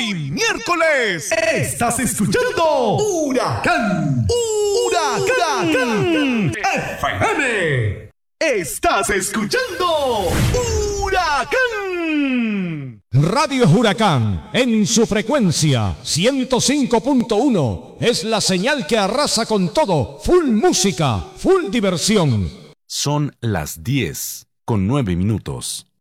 Hoy miércoles estás escuchando Huracán FM. Estás escuchando Huracán. Radio Huracán, en su frecuencia 105.1, es la señal que arrasa con todo. Full música, full diversión. Son las 10:09.